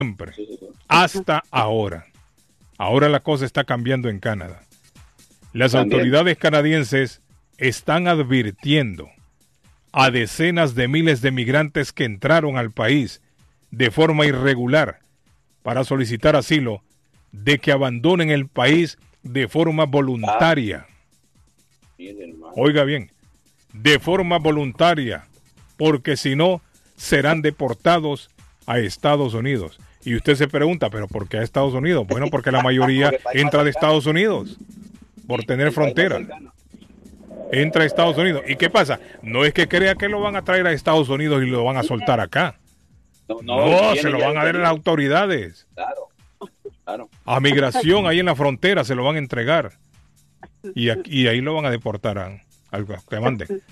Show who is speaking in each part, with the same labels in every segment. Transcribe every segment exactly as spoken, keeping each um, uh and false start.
Speaker 1: siempre, hasta ahora. Ahora la cosa está cambiando en Canadá. Las
Speaker 2: También.
Speaker 1: autoridades canadienses están advirtiendo a decenas de miles de migrantes que entraron al país de forma irregular para solicitar asilo de que abandonen el país de forma voluntaria. Oiga bien, de forma voluntaria, porque si no, serán deportados a Estados Unidos. Y usted se pregunta, ¿pero por qué a Estados Unidos? Bueno, porque la mayoría entra de Estados Unidos por tener frontera. Entra a Estados Unidos. ¿Y qué pasa? No es que crea que lo van a traer a Estados Unidos y lo van a soltar acá.
Speaker 2: No, no,
Speaker 1: No, se lo van a dar a las autoridades.
Speaker 2: Claro, claro.
Speaker 1: A migración ahí en la frontera se lo van a entregar. Y, aquí, y ahí lo van a deportar a algo que mande.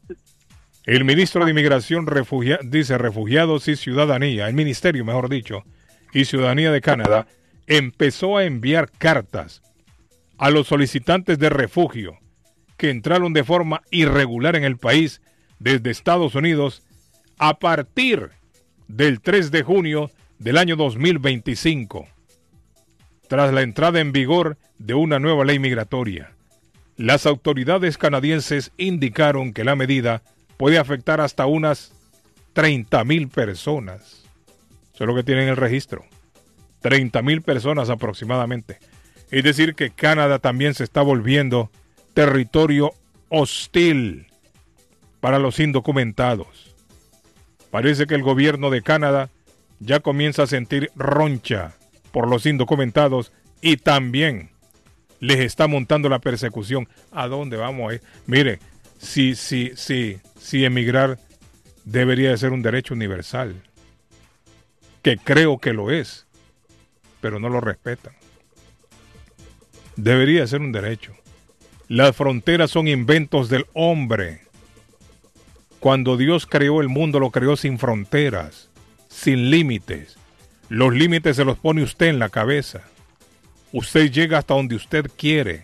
Speaker 1: El ministro de Inmigración refugia, dice refugiados y ciudadanía, el ministerio mejor dicho, y ciudadanía de Canadá, empezó a enviar cartas a los solicitantes de refugio que entraron de forma irregular en el país desde Estados Unidos a partir del tres de junio del año dos mil veinticinco, tras la entrada en vigor de una nueva ley migratoria. Las autoridades canadienses indicaron que la medida puede afectar hasta unas treinta mil personas. Eso es lo que tienen en el registro. treinta mil personas aproximadamente. Es decir, que Canadá también se está volviendo territorio hostil para los indocumentados. Parece que el gobierno de Canadá ya comienza a sentir roncha por los indocumentados y también les está montando la persecución. ¿A dónde vamos a ir? Mire, si, si, si, si emigrar debería de ser un derecho universal, que creo que lo es, pero no lo respetan. Debería de ser un derecho. Las fronteras son inventos del hombre. Cuando Dios creó el mundo, lo creó sin fronteras, sin límites. Los límites se los pone usted en la cabeza. Usted llega hasta donde usted quiere.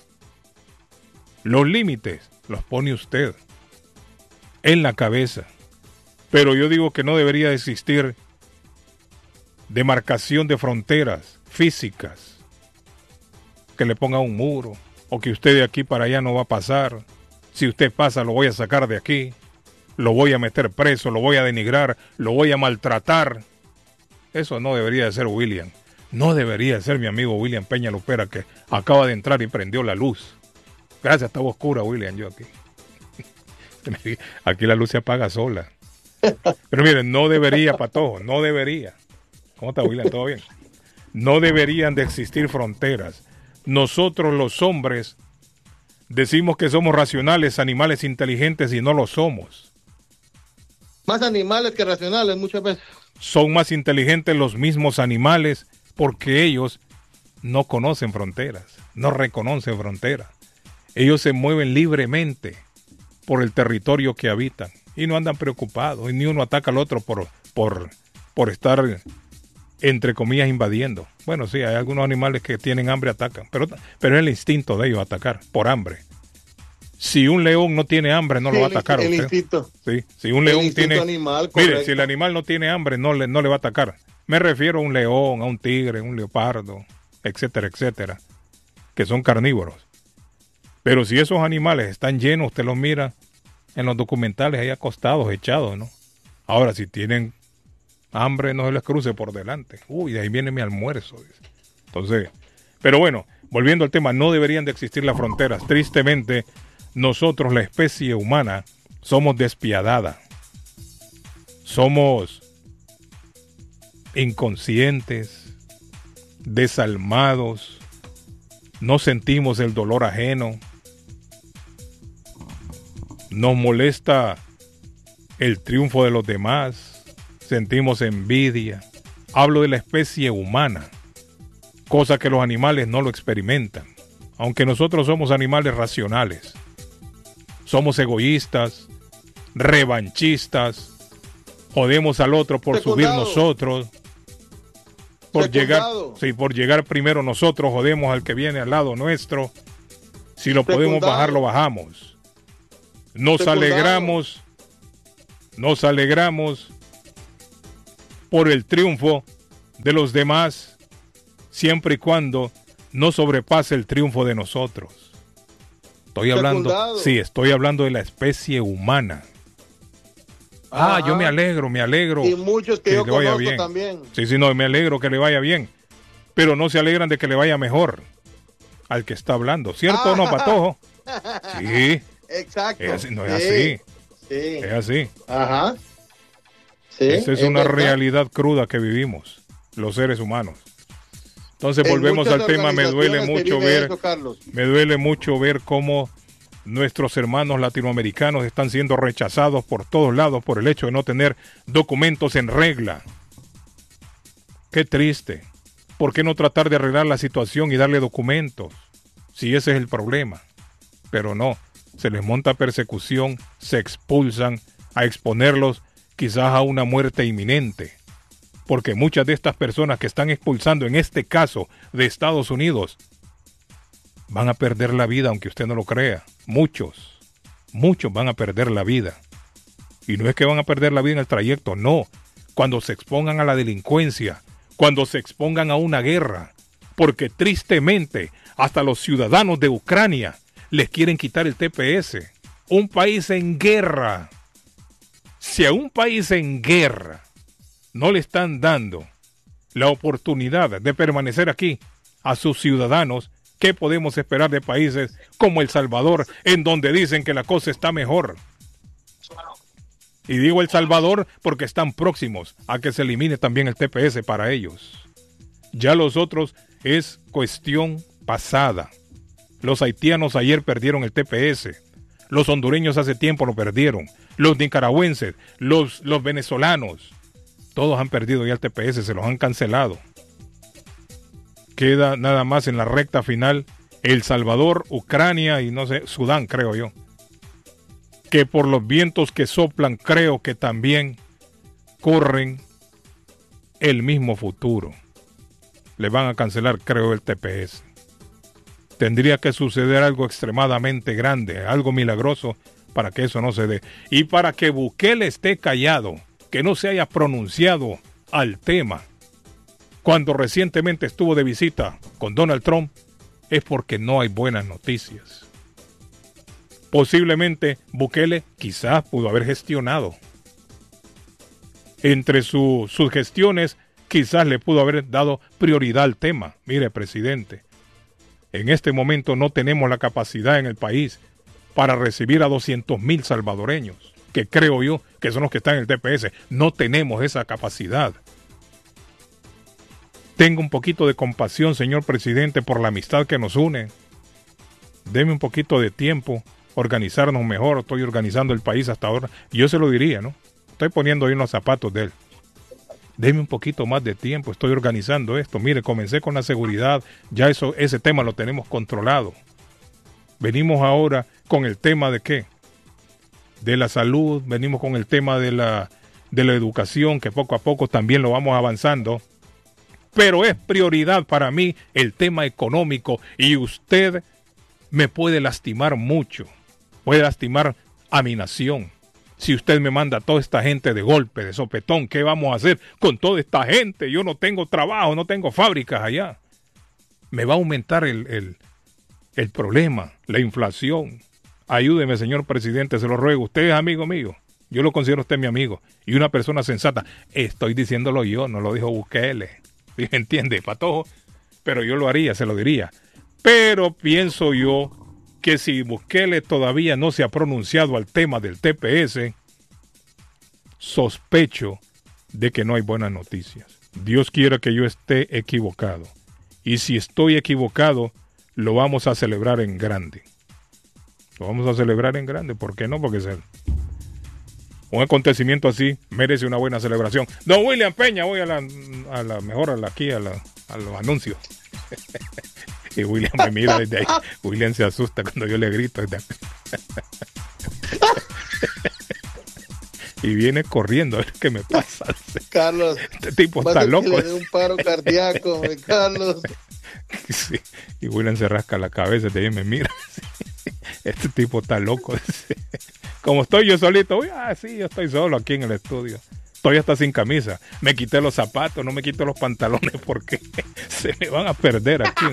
Speaker 1: Los límites los pone usted en la cabeza. Pero yo digo que no debería existir demarcación de fronteras físicas, que le ponga un muro, o que usted de aquí para allá no va a pasar. Si usted pasa, lo voy a sacar de aquí, lo voy a meter preso, lo voy a denigrar, lo voy a maltratar. Eso no debería de ser William. No debería de ser mi amigo William Peña Lupera, que acaba de entrar y prendió la luz. Gracias, estaba oscura, William, yo aquí. Aquí la luz se apaga sola. Pero miren, no debería, Patojo, no debería. ¿Cómo está, William? ¿Todo bien? No deberían de existir fronteras. Nosotros los hombres decimos que somos racionales, animales inteligentes, y no lo somos.
Speaker 3: Más animales que racionales muchas veces.
Speaker 1: Son más inteligentes los mismos animales porque ellos no conocen fronteras, no reconocen fronteras. Ellos se mueven libremente por el territorio que habitan y no andan preocupados, y ni uno ataca al otro por, por, por estar, entre comillas, invadiendo. Bueno, sí, hay algunos animales que tienen hambre, atacan, pero, pero es el instinto de ellos atacar, por hambre. Si un león no tiene hambre, no
Speaker 3: Sí,
Speaker 1: lo va a
Speaker 3: el
Speaker 1: atacar.
Speaker 3: insti- el
Speaker 1: usted.
Speaker 3: instinto.
Speaker 1: Sí, si un
Speaker 3: El
Speaker 1: león
Speaker 3: instinto
Speaker 1: tiene...
Speaker 3: animal,
Speaker 1: mire,
Speaker 3: correcto.
Speaker 1: si el animal no tiene hambre, no le, no le va a atacar. Me refiero a un león, a un tigre, un leopardo, etcétera, etcétera, que son carnívoros. Pero si esos animales están llenos, usted los mira en los documentales ahí acostados, echados, ¿no? Ahora, si tienen hambre, no se les cruce por delante. Uy, de ahí viene mi almuerzo. Dice. Entonces, pero bueno, volviendo al tema, no deberían de existir las fronteras. Tristemente, nosotros, la especie humana, somos despiadada. Somos inconscientes, desalmados, no sentimos el dolor ajeno, nos molesta el triunfo de los demás, sentimos envidia. Hablo de la especie humana, cosa que los animales no lo experimentan, aunque nosotros somos animales racionales. Somos egoístas, revanchistas, jodemos al otro por subir nosotros, por llegar, sí, por llegar primero nosotros, jodemos al que viene al lado nuestro. Si lo podemos bajar, lo bajamos. Nos alegramos, nos alegramos por el triunfo de los demás, siempre y cuando no sobrepase el triunfo de nosotros. Estoy hablando,
Speaker 3: Secundado.
Speaker 1: sí, estoy hablando de la especie humana. Ah,
Speaker 3: Ajá.
Speaker 1: yo me alegro, me alegro.
Speaker 3: Y muchos que,
Speaker 1: que
Speaker 3: yo
Speaker 1: le vaya
Speaker 3: conozco
Speaker 1: bien.
Speaker 3: también.
Speaker 1: Sí, sí, no, me alegro que le vaya bien. Pero no se alegran de que le vaya mejor al que está hablando. ¿Cierto o no, Patojo? Sí,
Speaker 3: Exacto.
Speaker 1: es así, no es
Speaker 3: Sí,
Speaker 1: así.
Speaker 3: Sí.
Speaker 1: Es así.
Speaker 3: Ajá. Sí,
Speaker 1: Esa es una
Speaker 3: verdad.
Speaker 1: realidad cruda que vivimos, los seres humanos. Entonces
Speaker 3: En
Speaker 1: volvemos
Speaker 3: muchas
Speaker 1: al tema. Me duele
Speaker 3: organizaciones se
Speaker 1: mucho
Speaker 3: vive
Speaker 1: ver,
Speaker 3: eso, Carlos.
Speaker 1: me duele mucho ver cómo nuestros hermanos latinoamericanos están siendo rechazados por todos lados por el hecho de no tener documentos en regla. Qué triste. ¿Por qué no tratar de arreglar la situación y darle documentos? Si ese es el problema. Pero no, se les monta persecución, se expulsan a exponerlos quizás a una muerte inminente. Porque muchas de estas personas que están expulsando, en este caso de Estados Unidos, van a perder la vida, aunque usted no lo crea. Muchos, muchos van a perder la vida. Y no es que van a perder la vida en el trayecto, no. Cuando se expongan a la delincuencia, cuando se expongan a una guerra, porque tristemente hasta los ciudadanos de Ucrania les quieren quitar el T P S. Un país en guerra. Si a un país en guerra no le están dando la oportunidad de permanecer aquí a sus ciudadanos, ¿qué podemos esperar de países como El Salvador, en donde dicen que la cosa está mejor? Y digo El Salvador porque están próximos a que se elimine también el T P S para ellos. Ya los otros es cuestión pasada. Los haitianos ayer perdieron el T P S. Los hondureños hace tiempo lo perdieron. Los nicaragüenses, los, los venezolanos, todos han perdido ya el T P S, se los han cancelado. Queda nada más en la recta final El Salvador, Ucrania y no sé, Sudán, creo yo. Que por los vientos que soplan, creo que también corren el mismo futuro. Le van a cancelar, creo, el T P S. Tendría que suceder algo extremadamente grande, algo milagroso, para que eso no se dé. Y para que Bukele esté callado, que no se haya pronunciado al tema, cuando recientemente estuvo de visita con Donald Trump, es porque no hay buenas noticias. Posiblemente Bukele quizás pudo haber gestionado. Entre su, sus gestiones, quizás le pudo haber dado prioridad al tema. Mire, presidente, en este momento no tenemos la capacidad en el país para recibir a doscientos mil salvadoreños, que creo yo que son los que están en el T P S. No tenemos esa capacidad. Tenga un poquito de compasión, señor presidente, por la amistad que nos une. Deme un poquito de tiempo, organizarnos mejor. Estoy organizando el país hasta ahora. Yo se lo diría, ¿no? Estoy poniendo ahí en los zapatos de él. Deme un poquito más de tiempo, estoy organizando esto. Mire, comencé con la seguridad, ya eso, ese tema lo tenemos controlado. Venimos ahora con el tema de qué? De la salud, venimos con el tema de la, de la educación, que poco a poco también lo vamos avanzando. Pero es prioridad para mí el tema económico y usted me puede lastimar mucho, puede lastimar a mi nación. Si usted me manda a toda esta gente de golpe, de sopetón, ¿qué vamos a hacer con toda esta gente? Yo no tengo trabajo, no tengo fábricas allá. Me va a aumentar el, el, el problema, la inflación. Ayúdeme, señor presidente, se lo ruego. Usted es amigo mío. Yo lo considero usted mi amigo y una persona sensata. Estoy diciéndolo yo, no lo dijo Bukele. ¿Me entiende, Patojo? Pero yo lo haría, se lo diría. Pero pienso yo que si Bukele todavía no se ha pronunciado al tema del T P S, sospecho de que no hay buenas noticias. Dios quiera que yo esté equivocado. Y si estoy equivocado, lo vamos a celebrar en grande. Lo vamos a celebrar en grande. ¿Por qué no? Porque se... un acontecimiento así merece una buena celebración. Don William Peña, voy a la, a la mejor a la, aquí a, la, a los anuncios. Y William me mira desde ahí. William se asusta cuando yo le grito desde acá. Y viene corriendo a ver qué me pasa.
Speaker 3: Carlos,
Speaker 1: este tipo está loco.
Speaker 3: Que le dé un paro cardíaco, Carlos.
Speaker 1: Sí. Y William se rasca la cabeza de ahí me mira. Este tipo está loco. Como estoy yo solito, uy, ah, sí, yo estoy solo aquí en el estudio. Estoy hasta sin camisa. Me quité los zapatos, no me quito los pantalones porque se me van a perder aquí.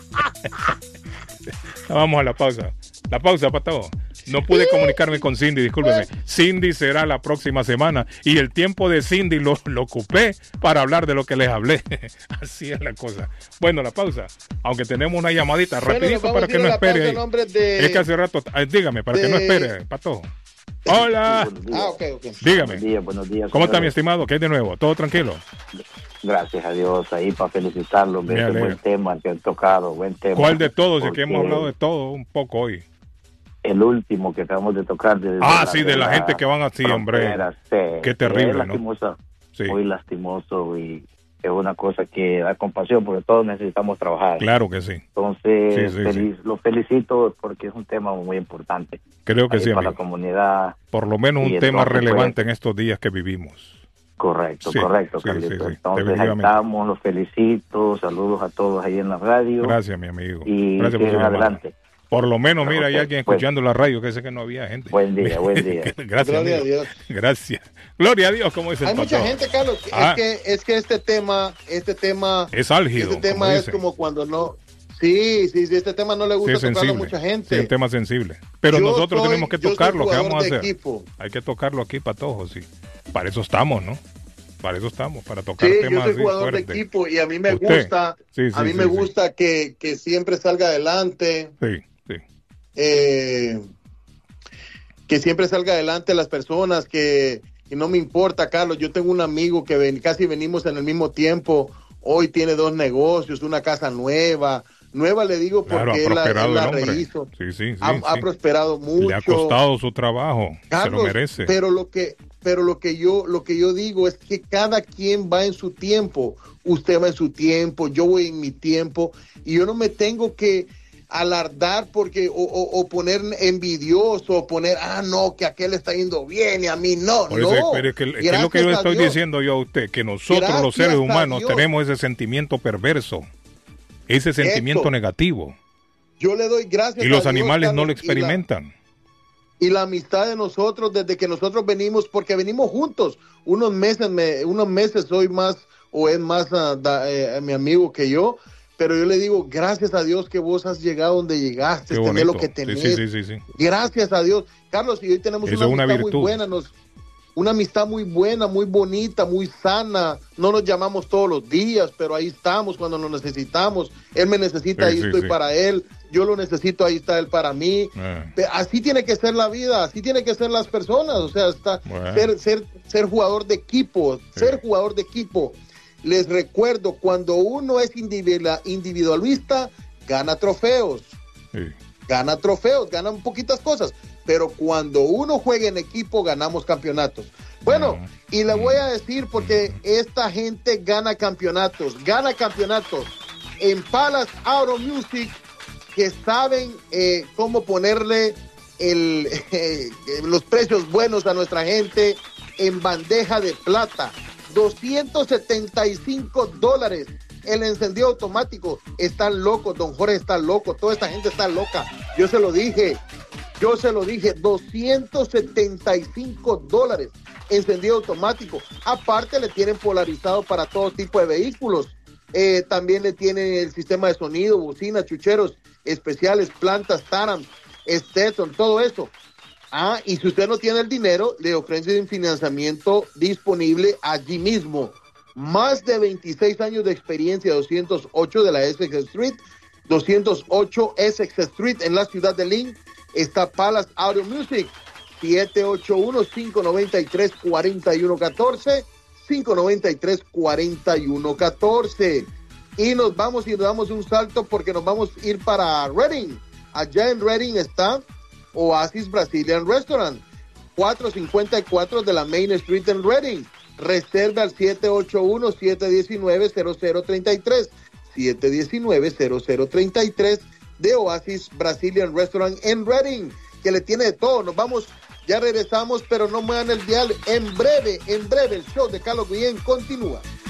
Speaker 1: Vamos a la pausa. La pausa, Pato. No pude comunicarme con Cindy, discúlpeme. Cindy será la próxima semana y el tiempo de Cindy lo, lo ocupé para hablar de lo que les hablé. Así es la cosa. Bueno, la pausa. Aunque tenemos una llamadita
Speaker 3: Bueno,
Speaker 1: rapidito
Speaker 3: nos
Speaker 1: para
Speaker 3: vamos a
Speaker 1: que
Speaker 3: ir
Speaker 1: no
Speaker 3: a la pausa
Speaker 1: espere.
Speaker 3: en nombre de-
Speaker 1: Es que hace rato, ah, dígame, para que no
Speaker 3: de-
Speaker 1: espere, Pato. Hola.
Speaker 4: Buenos días.
Speaker 3: Ah, ok, ok.
Speaker 1: Dígame.
Speaker 4: Buenos días, buenos días.
Speaker 1: ¿Cómo está mi
Speaker 4: señores.
Speaker 1: estimado? ¿Qué hay de nuevo? ¿Todo tranquilo?
Speaker 4: Gracias a Dios, ahí para felicitarlos.
Speaker 1: Me
Speaker 4: de ese
Speaker 1: alegro.
Speaker 4: buen tema que han tocado, buen tema.
Speaker 1: ¿Cuál de todos? Ya
Speaker 4: Porque
Speaker 1: que hemos hablado de todo un poco hoy.
Speaker 4: El último que acabamos de tocar. De,
Speaker 1: Ah, sí, de la gente que van así, hombre.
Speaker 4: frontera, sí.
Speaker 1: Qué terrible,
Speaker 4: Es
Speaker 1: ¿no?
Speaker 4: lastimoso,
Speaker 1: Sí.
Speaker 4: muy lastimoso y es una cosa que da compasión porque todos necesitamos trabajar.
Speaker 1: Claro que sí.
Speaker 4: Entonces,
Speaker 1: Sí, sí,
Speaker 4: feliz, lo felicito porque es un tema muy importante.
Speaker 1: Creo que
Speaker 4: ahí
Speaker 1: sí,
Speaker 4: para
Speaker 1: amigo.
Speaker 4: la comunidad.
Speaker 1: Por lo menos un
Speaker 4: Y
Speaker 1: tema
Speaker 4: entonces,
Speaker 1: relevante
Speaker 4: pues,
Speaker 1: en estos días que vivimos.
Speaker 4: Correcto,
Speaker 1: Sí,
Speaker 4: correcto,
Speaker 1: sí,
Speaker 4: Carlito.
Speaker 1: sí, sí,
Speaker 4: Entonces, ahí
Speaker 1: definitivamente.
Speaker 4: estamos, los felicito, saludos a todos ahí en la radio.
Speaker 1: Gracias, mi amigo.
Speaker 4: Y
Speaker 1: Gracias por su
Speaker 4: sigan
Speaker 1: llamada.
Speaker 4: adelante.
Speaker 1: Por lo menos, mira, hay
Speaker 4: Ok,
Speaker 1: alguien
Speaker 4: pues.
Speaker 1: escuchando la radio que dice que no había gente.
Speaker 4: Buen día, buen día.
Speaker 1: Gracias,
Speaker 3: Gloria a
Speaker 1: amigo.
Speaker 3: Dios.
Speaker 1: Gracias. Gloria a Dios, como dice el
Speaker 3: Hay mucha
Speaker 1: pastor.
Speaker 3: gente, Carlos,
Speaker 1: Ah.
Speaker 3: es que es que este tema, este tema,
Speaker 1: Es álgido,
Speaker 3: este tema
Speaker 1: como
Speaker 3: es
Speaker 1: dicen.
Speaker 3: como cuando no, sí, sí, sí, este tema no le
Speaker 1: Sí,
Speaker 3: gusta
Speaker 1: es
Speaker 3: tocarlo a
Speaker 1: sensible.
Speaker 3: mucha
Speaker 1: Sí,
Speaker 3: gente.
Speaker 1: un tema sensible. Pero
Speaker 3: Yo
Speaker 1: nosotros
Speaker 3: soy-
Speaker 1: tenemos que
Speaker 3: yo soy
Speaker 1: tocarlo. ¿Qué
Speaker 3: jugador
Speaker 1: vamos a
Speaker 3: de
Speaker 1: hacer?
Speaker 3: equipo.
Speaker 1: Hay que tocarlo aquí, Patojo, sí. Para eso estamos, ¿no? Para eso estamos, para tocar
Speaker 3: Sí, yo
Speaker 1: temas
Speaker 3: soy
Speaker 1: así
Speaker 3: jugador
Speaker 1: fuertes.
Speaker 3: de equipo y a mí me
Speaker 1: ¿Usted?
Speaker 3: gusta,
Speaker 1: Sí, sí,
Speaker 3: a mí
Speaker 1: sí,
Speaker 3: me
Speaker 1: sí.
Speaker 3: gusta que, que siempre salga adelante,
Speaker 1: Sí, sí.
Speaker 3: eh, que siempre salga adelante las personas, que, que no me importa, Carlos. Yo tengo un amigo que ven, casi venimos en el mismo tiempo. Hoy tiene dos negocios, una casa nueva. Nueva le digo porque
Speaker 1: Claro, ha
Speaker 3: él la,
Speaker 1: prosperado
Speaker 3: él la
Speaker 1: el hombre.
Speaker 3: rehizo.
Speaker 1: Sí, sí, sí.
Speaker 3: ha,
Speaker 1: sí.
Speaker 3: ha prosperado mucho.
Speaker 1: Le ha costado su trabajo.
Speaker 3: Carlos,
Speaker 1: se lo merece.
Speaker 3: Pero lo que, pero lo que yo, lo que yo digo es que cada quien va en su tiempo. Usted va en su tiempo, yo voy en mi tiempo, y yo no me tengo que alardar porque o, o, o poner envidioso, o poner, ah, no, que a aquel le está yendo bien y a mí no.
Speaker 1: Por eso,
Speaker 3: no.
Speaker 1: pero es que, es que es lo que yo
Speaker 3: Gracias a
Speaker 1: estoy
Speaker 3: Dios.
Speaker 1: diciendo yo a usted, que nosotros los
Speaker 3: Gracias
Speaker 1: seres
Speaker 3: a
Speaker 1: humanos
Speaker 3: Dios.
Speaker 1: tenemos ese sentimiento perverso, ese sentimiento
Speaker 3: Esto.
Speaker 1: negativo,
Speaker 3: Yo le doy gracias
Speaker 1: y los
Speaker 3: a Dios,
Speaker 1: animales no
Speaker 3: Carlos,
Speaker 1: lo
Speaker 3: y la-
Speaker 1: experimentan.
Speaker 3: Y la amistad de nosotros desde que nosotros venimos, porque venimos juntos, unos meses, me, unos meses soy más o es más uh, da, eh, mi amigo que yo, pero yo le digo, gracias a Dios que vos has llegado donde llegaste,
Speaker 1: Qué
Speaker 3: tenés lo
Speaker 1: bonito.
Speaker 3: que
Speaker 1: Sí,
Speaker 3: tenés.
Speaker 1: sí, sí, sí, sí.
Speaker 3: Gracias a Dios. Carlos, y hoy tenemos
Speaker 1: Eso
Speaker 3: una
Speaker 1: es una
Speaker 3: amistad muy
Speaker 1: virtud.
Speaker 3: buena, nos, una amistad muy buena, muy bonita, muy sana. No nos llamamos todos los días, pero ahí estamos cuando nos necesitamos. Él me necesita,
Speaker 1: Sí,
Speaker 3: ahí
Speaker 1: sí,
Speaker 3: estoy
Speaker 1: sí.
Speaker 3: para él. Yo lo necesito, ahí está él para mí.
Speaker 1: Eh.
Speaker 3: Pe- Así tiene que ser la vida, así tiene que ser las personas, o sea, está,
Speaker 1: Bueno.
Speaker 3: ser, ser, ser jugador de equipo,
Speaker 1: Sí.
Speaker 3: ser jugador de equipo. Les recuerdo, cuando uno es individual- individualista, gana trofeos,
Speaker 1: Sí.
Speaker 3: gana trofeos, ganan poquitas cosas, pero cuando uno juega en equipo, ganamos campeonatos. Bueno,
Speaker 1: Mm.
Speaker 3: y le voy a decir, porque esta gente gana campeonatos, gana campeonatos en Palace Auto Music, que saben eh, cómo ponerle el, eh, los precios buenos a nuestra gente en bandeja de plata. doscientos setenta y cinco dólares el encendido automático. Están locos, don Jorge está loco, toda esta gente está loca. Yo se lo dije, yo se lo dije, doscientos setenta y cinco dólares encendido automático. Aparte le tienen polarizado para todo tipo de vehículos. Eh, también le tienen el sistema de sonido, bocina, chucheros especiales, plantas, Taram, Stetson, todo eso. Ah, y si usted no tiene el dinero, le ofrecen financiamiento disponible allí mismo. Más de veintiséis años de experiencia, doscientos ocho de la Essex Street, doscientos ocho Essex Street en la ciudad de Lynn, está Palace Auto Music, siete ocho uno, cinco nueve tres, cuatro uno uno cuatro, cinco nueve tres, cuatro uno uno cuatro. Y nos vamos y nos damos un salto porque nos vamos a ir para Reading. Allá en Reading está Oasis Brazilian Restaurant, cuatrocientos cincuenta y cuatro de la Main Street en Reading. Reserva al siete ocho uno, siete uno nueve, cero cero tres tres, siete uno nueve, cero cero tres tres de Oasis Brazilian Restaurant en Reading, que le tiene de todo. Nos vamos, ya regresamos, pero no muevan el dial. En breve, en breve, el show de Carlos Guillén continúa.